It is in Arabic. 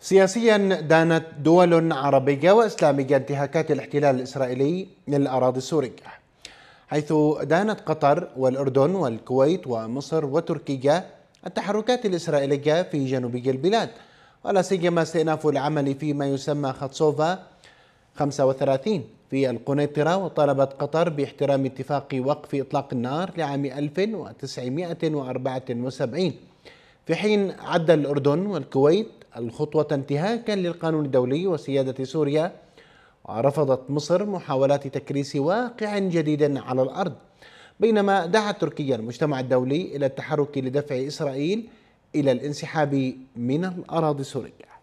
سياسيا، دانت دول عربية وإسلامية انتهاكات الاحتلال الإسرائيلي للأراضي السورية، حيث دانت قطر والأردن والكويت ومصر وتركيا التحركات الإسرائيلية في جنوبي البلاد، ولا سيما استئناف العمل فيما يسمى خط سوفا 35 في القنيطرة. وطالبت قطر باحترام اتفاق وقف إطلاق النار لعام 1974، في حين عد الأردن والكويت الخطوة انتهاكا للقانون الدولي وسيادة سوريا. ورفضت مصر محاولات تكريس واقع جديد على الأرض، بينما دعت تركيا المجتمع الدولي إلى التحرك لدفع إسرائيل إلى الانسحاب من الأراضي السورية.